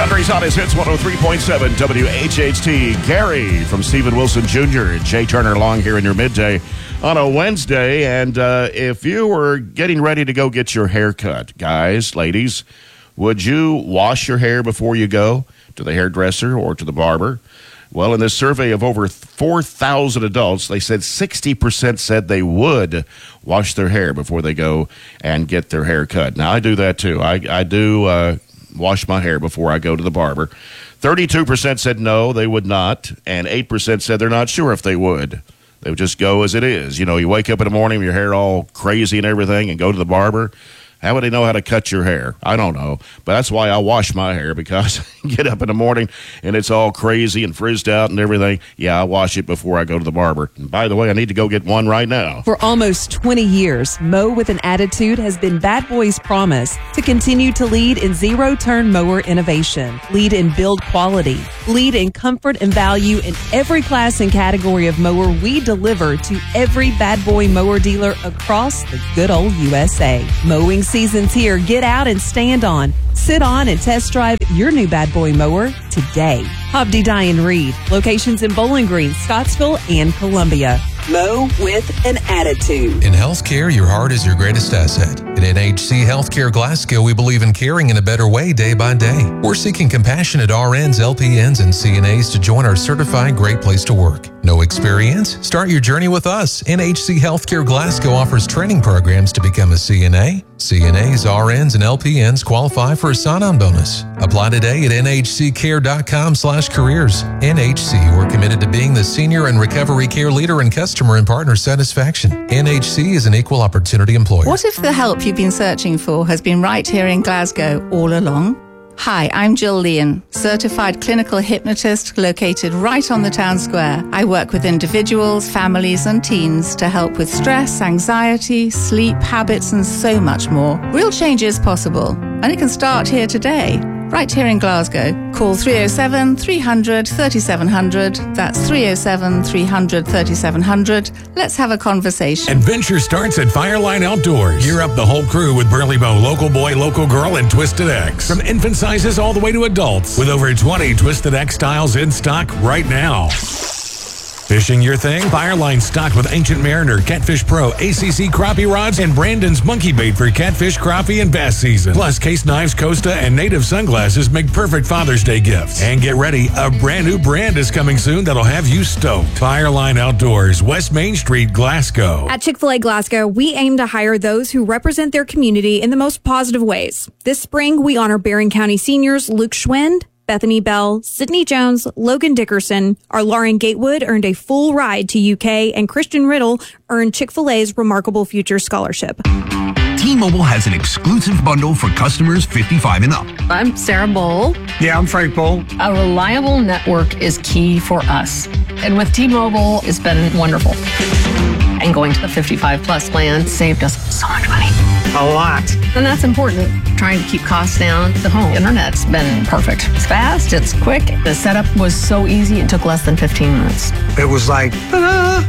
Country's Hottest Hits 103.7 WHHT. Gary from Stephen Wilson Jr. and Jay Turner along here in your midday on a Wednesday. And if you were getting ready to go get your hair cut, guys, ladies, would you wash your hair before you go to the hairdresser or to the barber? Well, in this survey of over 4,000 adults, they said 60% said they would wash their hair before they go and get their hair cut. Now, I do that too. I do wash my hair before I go to the barber. 32% said no, they would not, and 8% said they're not sure if they would. They would just go as it is. You know, you wake up in the morning with your hair all crazy and everything and go to the barber. How would they know how to cut your hair? I don't know. But that's why I wash my hair, because I get up in the morning and it's all crazy and frizzed out and everything. Yeah, I wash it before I go to the barber. And by the way, I need to go get one right now. For almost 20 years, Mow with an Attitude has been Bad Boy's promise to continue to lead in zero-turn mower innovation, lead in build quality, lead in comfort and value in every class and category of mower we deliver to every Bad Boy mower dealer across the good old USA. Mowing season's here. Get out and stand on, sit on, and test drive your new Bad Boy mower today. Hobdy Dye & Reed. Locations in Bowling Green, Scottsville, and Columbia. Mow with an Attitude. In healthcare, your heart is your greatest asset. At NHC Healthcare Glasgow, we believe in caring in a better way day by day. We're seeking compassionate RNs, LPNs, and CNAs to join our certified Great Place to Work. No experience? Start your journey with us. NHC Healthcare Glasgow offers training programs to become a CNA. CNAs, RNs, and LPNs qualify for a sign-on bonus. Apply today at nhccare.com/careers. NHC, we're committed to being the senior and recovery care leader in customer and partner satisfaction. NHC is an equal opportunity employer. What if the help you've been searching for has been right here in Glasgow all along? Hi, I'm Jill Leon, certified clinical hypnotist located right on the town square. I work with individuals, families, and teens to help with stress, anxiety, sleep, habits, and so much more. Real change is possible, and it can start here today. Right here in Glasgow. Call 307 300 3700. That's 307 300 3700. Let's have a conversation. Adventure starts at Fireline Outdoors. Gear up the whole crew with Burley Bow, Local Boy, Local Girl, and Twisted X. From infant sizes all the way to adults, with over 20 Twisted X styles in stock right now. Fishing your thing? Fireline's stocked with Ancient Mariner, Catfish Pro, ACC crappie rods, and Brandon's Monkey Bait for catfish, crappie, and bass season. Plus, case knives, Costa, and native sunglasses make perfect Father's Day gifts. And get ready, a brand new brand is coming soon that'll have you stoked. Fireline Outdoors, West Main Street, Glasgow. At Chick-fil-A Glasgow, we aim to hire those who represent their community in the most positive ways. This spring, we honor Barron County seniors Luke Schwind, Bethany Bell, Sydney Jones, Logan Dickerson. Our Lauren Gatewood earned a full ride to UK, and Christian Riddle earned Chick-fil-A's Remarkable Future Scholarship. T-Mobile has an exclusive bundle for customers 55 and up. I'm Sarah Bowl. Yeah, I'm Frank Bowl. A reliable network is key for us. And with T-Mobile, it's been wonderful. And going to the 55 plus plan saved us so much money. A lot. And that's important. Trying to keep costs down. The home internet's been perfect. It's fast, it's quick. The setup was so easy, it took less than 15 minutes. It was like, ta-da!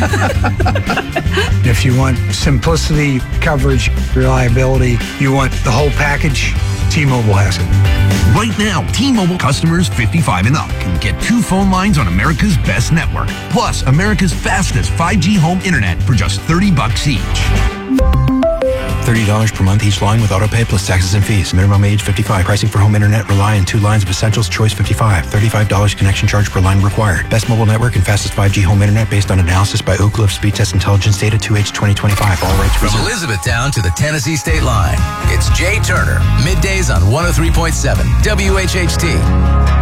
If you want simplicity, coverage, reliability, you want the whole package, T-Mobile has it. Right now, T-Mobile customers 55 and up can get 2 phone lines on America's best network, plus America's fastest 5G home internet for just $30 each. $30 per month each line with autopay plus taxes and fees. Minimum age 55. Pricing for home internet rely on 2 lines of Essentials Choice 55. $35 connection charge per line required. Best mobile network and fastest 5G home internet based on analysis by Oak Cliff Speed Test Intelligence Data 2H 2025. All rights reserved. From Elizabethtown to the Tennessee State Line, it's Jay Turner. Middays on 103.7 WHHT.